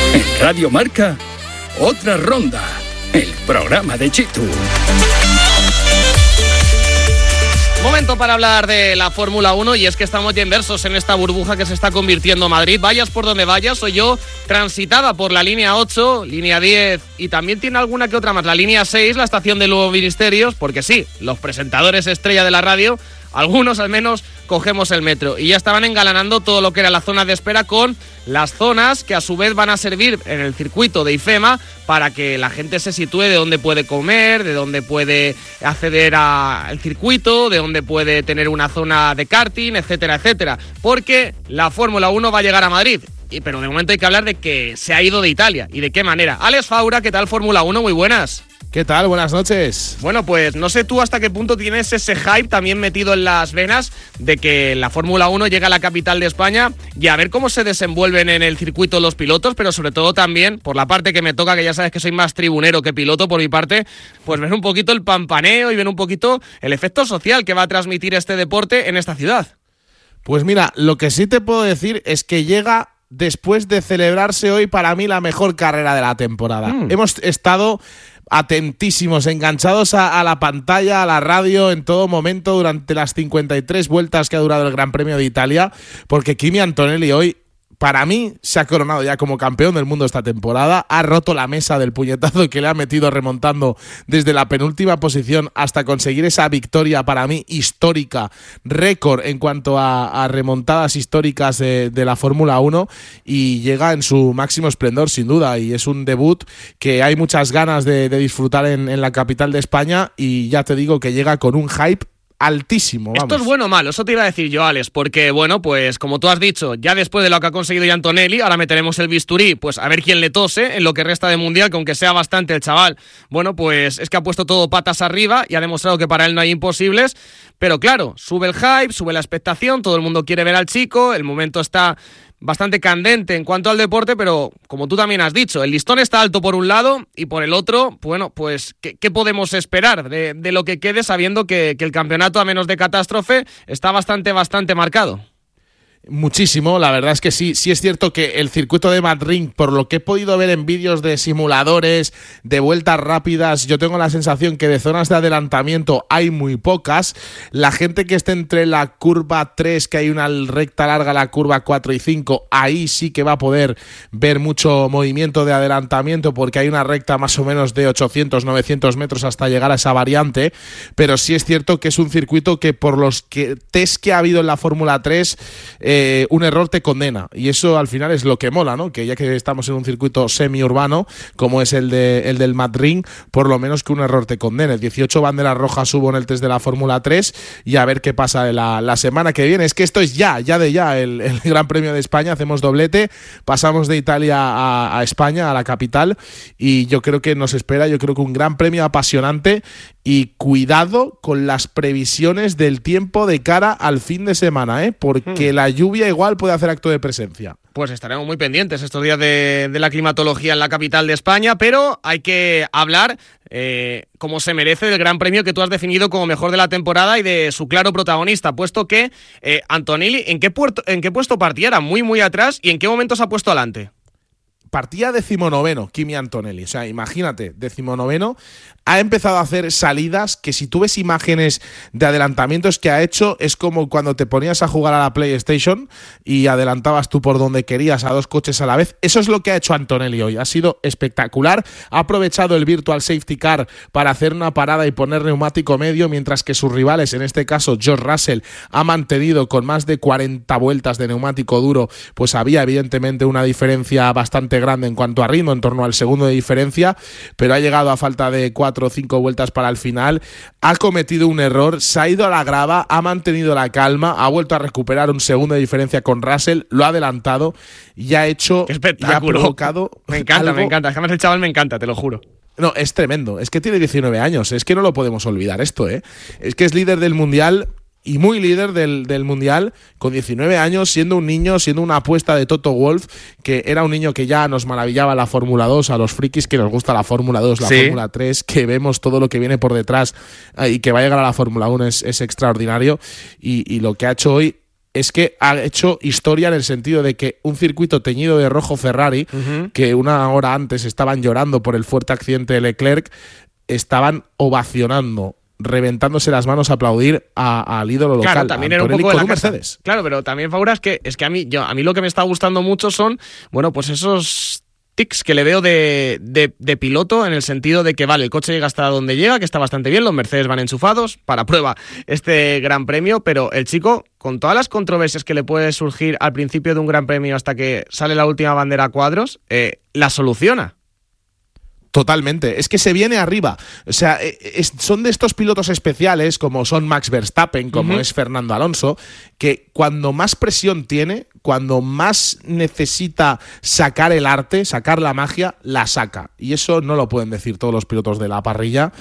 En Radio Marca, Otra Ronda, el programa de Chitu. Momento para hablar de la Fórmula 1 y es que estamos ya inmersos en esta burbuja que se está convirtiendo Madrid. Vayas por donde vayas, soy yo transitada por la línea 8, línea 10 y también tiene alguna que otra más, la línea 6, la estación de Nuevos Ministerios, porque sí, los presentadores estrella de la radio, algunos al menos cogemos el metro y ya estaban engalanando todo lo que era la zona de espera con las zonas que a su vez van a servir en el circuito de IFEMA para que la gente se sitúe de dónde puede comer, de dónde puede acceder al circuito, de dónde puede tener una zona de karting, etcétera, etcétera, porque la Fórmula 1 va a llegar a Madrid. Pero de momento hay que hablar de que se ha ido de Italia y de qué manera. Alex Faura, ¿qué tal Fórmula 1? Muy buenas. ¿Qué tal? Buenas noches. Bueno, pues no sé tú hasta qué punto tienes ese hype también metido en las venas de que la Fórmula 1 llega a la capital de España y a ver cómo se desenvuelven en el circuito los pilotos, pero sobre todo también, por la parte que me toca, que ya sabes que soy más tribunero que piloto por mi parte, pues ver un poquito el pampaneo y ver un poquito el efecto social que va a transmitir este deporte en esta ciudad. Pues mira, lo que sí te puedo decir es que llega después de celebrarse hoy para mí la mejor carrera de la temporada. Hemos estado atentísimos, enganchados a la pantalla, a la radio en todo momento durante las 53 vueltas que ha durado el Gran Premio de Italia, porque Kimi Antonelli hoy, para mí, se ha coronado ya como campeón del mundo esta temporada, ha roto la mesa del puñetazo que le ha metido remontando desde la penúltima posición hasta conseguir esa victoria para mí histórica, récord en cuanto a remontadas históricas de la Fórmula 1 y llega en su máximo esplendor sin duda y es un debut que hay muchas ganas de disfrutar en la capital de España y ya te digo que llega con un hype altísimo, vamos. Esto es bueno o malo, eso te iba a decir yo, Alex, porque bueno, pues como tú has dicho, ya después de lo que ha conseguido ya Antonelli, ahora meteremos el bisturí, pues a ver quién le tose en lo que resta de Mundial, que aunque sea bastante el chaval, bueno, pues es que ha puesto todo patas arriba y ha demostrado que para él no hay imposibles, pero claro, sube el hype, sube la expectación, todo el mundo quiere ver al chico, el momento está bastante candente en cuanto al deporte, pero como tú también has dicho, el listón está alto por un lado y por el otro, bueno, pues ¿qué podemos esperar de lo que quede sabiendo que el campeonato, a menos de catástrofe, está bastante marcado? Muchísimo, la verdad es que sí es cierto que el circuito de Madrid, por lo que he podido ver en vídeos de simuladores, de vueltas rápidas, yo tengo la sensación que de zonas de adelantamiento hay muy pocas. La gente que esté entre la curva 3, que hay una recta larga, la curva 4 y 5, ahí sí que va a poder ver mucho movimiento de adelantamiento porque hay una recta más o menos de 800-900 metros hasta llegar a esa variante, pero sí es cierto que es un circuito que por los test que ha habido en la Fórmula 3, un error te condena y eso al final es lo que mola, ¿no? Que ya que estamos en un circuito semiurbano como es el del Madrid, por lo menos que un error te condene. 18 banderas rojas hubo en el test de la Fórmula 3 y a ver qué pasa la semana que viene. Es que esto es ya el Gran Premio de España, hacemos doblete, pasamos de Italia a España, a la capital y yo creo que nos espera, un Gran Premio apasionante y cuidado con las previsiones del tiempo de cara al fin de semana, porque la lluvia igual puede hacer acto de presencia. Pues estaremos muy pendientes estos días de la climatología en la capital de España, pero hay que hablar como se merece del Gran Premio que tú has definido como mejor de la temporada y de su claro protagonista, puesto que Antonelli, ¿en qué puesto partía? Era muy atrás y ¿en qué momento se ha puesto adelante? Partía 19º, Kimi Antonelli. O sea, imagínate, 19º. Ha empezado a hacer salidas que si tú ves imágenes de adelantamientos que ha hecho, es como cuando te ponías a jugar a la PlayStation y adelantabas tú por donde querías a dos coches a la vez. Eso es lo que ha hecho Antonelli hoy. Ha sido espectacular. Ha aprovechado el Virtual Safety Car para hacer una parada y poner neumático medio, mientras que sus rivales, en este caso George Russell, ha mantenido con más de 40 vueltas de neumático duro. Pues había evidentemente una diferencia bastante grande en cuanto a ritmo, en torno al segundo de diferencia, pero ha llegado a falta de 4 o 5 vueltas para el final, ha cometido un error, se ha ido a la grava, ha mantenido la calma, ha vuelto a recuperar un segundo de diferencia con Russell, lo ha adelantado y ha hecho, y ha provocado. Me encanta, además el chaval me encanta, te lo juro. No, es tremendo, es que tiene 19 años, es que no lo podemos olvidar esto, es que es líder del Mundial y muy líder del Mundial, con 19 años, siendo un niño, siendo una apuesta de Toto Wolff, que era un niño que ya nos maravillaba la Fórmula 2, a los frikis que nos gusta la Fórmula 2, la Fórmula 3, que vemos todo lo que viene por detrás y que va a llegar a la Fórmula 1 es extraordinario, y lo que ha hecho hoy es que ha hecho historia en el sentido de que un circuito teñido de rojo Ferrari, que una hora antes estaban llorando por el fuerte accidente de Leclerc, estaban ovacionando, reventándose las manos a aplaudir al ídolo local. Claro, también era un poco de la Mercedes. Claro, pero también, Faura, es que a mí lo que me está gustando mucho son, bueno, pues esos tics que le veo de piloto, en el sentido de que, vale, el coche llega hasta donde llega, que está bastante bien, los Mercedes van enchufados para prueba este Gran Premio, pero el chico, con todas las controversias que le puede surgir al principio de un Gran Premio hasta que sale la última bandera a cuadros, la soluciona. Totalmente, es que se viene arriba. O sea, son de estos pilotos especiales, como son Max Verstappen, como es Fernando Alonso, que cuando más presión tiene, cuando más necesita sacar el arte, sacar la magia, la saca. Y eso no lo pueden decir todos los pilotos de la parrilla.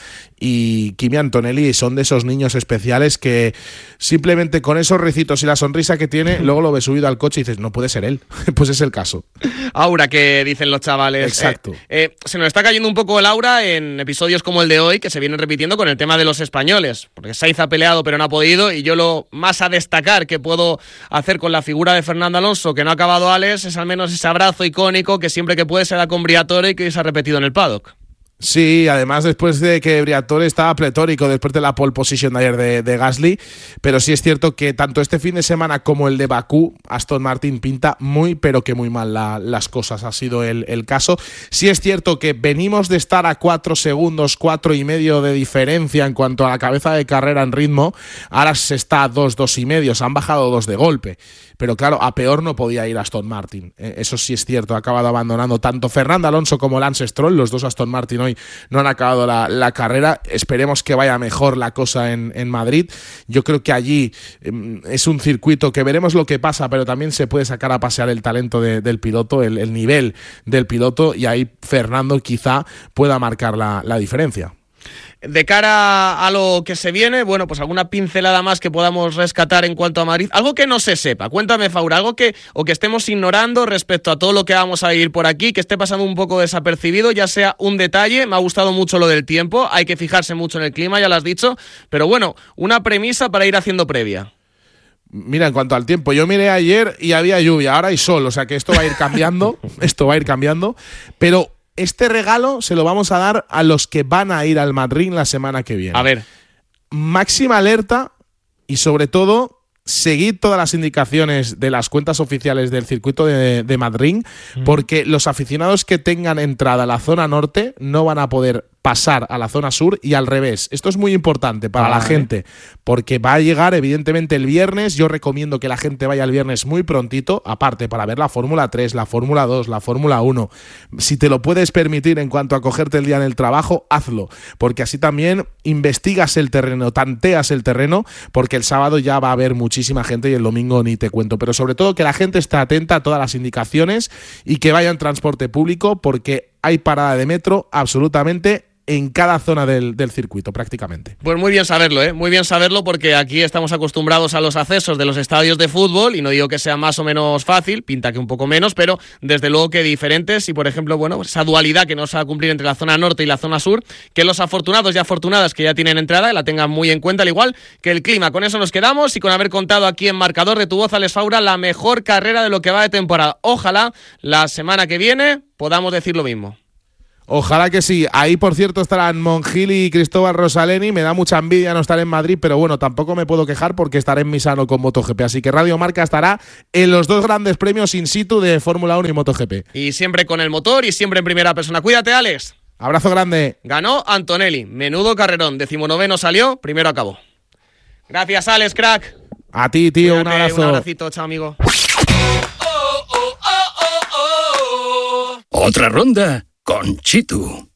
Y Kimi Antonelli son de esos niños especiales que simplemente con esos ricitos y la sonrisa que tiene, luego lo ves subido al coche y dices, no puede ser él. Pues es el caso. Aura, que dicen los chavales. Exacto. Se nos está cayendo un poco el aura en episodios como el de hoy, que se vienen repitiendo con el tema de los españoles, porque Sainz ha peleado pero no ha podido, y yo lo más a destacar que puedo hacer con la figura de Fernando Alonso, que no ha acabado Alex, es al menos ese abrazo icónico que siempre que puede se da con Briatore y que hoy se ha repetido en el paddock. Sí, además después de que Briatore estaba pletórico después de la pole position de ayer de Gasly, pero sí es cierto que tanto este fin de semana como el de Bakú, Aston Martin pinta muy pero que muy mal las cosas, ha sido el caso. Sí es cierto que venimos de estar a 4 segundos, 4,5 de diferencia en cuanto a la cabeza de carrera en ritmo, ahora se está a 2,5, se han bajado 2 de golpe. Pero claro, a peor no podía ir Aston Martin. Eso sí es cierto, ha acabado abandonando tanto Fernando Alonso como Lance Stroll, los dos Aston Martin hoy no han acabado la carrera. Esperemos que vaya mejor la cosa en Madrid. Yo creo que allí es un circuito que veremos lo que pasa, pero también se puede sacar a pasear el talento del piloto, el nivel del piloto, y ahí Fernando quizá pueda marcar la diferencia. De cara a lo que se viene, bueno, pues alguna pincelada más que podamos rescatar en cuanto a Madrid. Algo que no se sepa, cuéntame, Faura, algo que estemos ignorando respecto a todo lo que vamos a ir por aquí, que esté pasando un poco desapercibido, ya sea un detalle. Me ha gustado mucho lo del tiempo, hay que fijarse mucho en el clima, ya lo has dicho, pero bueno, una premisa para ir haciendo previa. Mira, en cuanto al tiempo, yo miré ayer y había lluvia, ahora hay sol, o sea que esto va a ir cambiando, pero este regalo se lo vamos a dar a los que van a ir al Madrid la semana que viene. A ver. Máxima alerta y sobre todo seguid todas las indicaciones de las cuentas oficiales del circuito de Madrid, porque los aficionados que tengan entrada a la zona norte no van a poder pasar a la zona sur y al revés. Esto es muy importante para la gente, porque va a llegar evidentemente el viernes. Yo recomiendo que la gente vaya el viernes muy prontito, aparte para ver la Fórmula 3, la Fórmula 2, la Fórmula 1. Si te lo puedes permitir en cuanto a cogerte el día en el trabajo, hazlo, porque así también investigas el terreno, tanteas el terreno, porque el sábado ya va a haber muchísima gente y el domingo ni te cuento. Pero sobre todo que la gente esté atenta a todas las indicaciones y que vaya en transporte público, porque hay parada de metro absolutamente en cada zona del circuito prácticamente. Pues muy bien saberlo, muy bien saberlo, porque aquí estamos acostumbrados a los accesos de los estadios de fútbol, y no digo que sea más o menos fácil, pinta que un poco menos, pero desde luego que diferentes. Y por ejemplo, bueno, pues esa dualidad que no se va a cumplir entre la zona norte y la zona sur, que los afortunados y afortunadas que ya tienen entrada la tengan muy en cuenta, al igual que el clima. Con eso nos quedamos y con haber contado aquí en Marcador de Tu Voz, Alex Faura, la mejor carrera de lo que va de temporada. Ojalá la semana que viene podamos decir lo mismo. Ojalá que sí. Ahí, por cierto, estarán Mongili y Cristóbal Rosaleni. Me da mucha envidia no estar en Madrid, pero bueno, tampoco me puedo quejar porque estaré en Misano con MotoGP. Así que Radio Marca estará en los 2 grandes premios in situ de Fórmula 1 y MotoGP. Y siempre con el motor y siempre en primera persona. Cuídate, Alex. Abrazo grande. Ganó Antonelli. Menudo carrerón. 19º salió, primero acabó. Gracias, Alex, crack. A ti, tío. Cuídate, un abrazo. Un abracito, chao, amigo. Otra ronda con Chitu.